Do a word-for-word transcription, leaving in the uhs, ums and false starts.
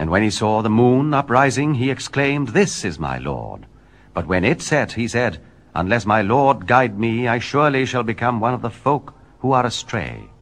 And when he saw the moon uprising, he exclaimed, This is my Lord. But when it set, he said, Unless my Lord guide me, I surely shall become one of the folk who are astray.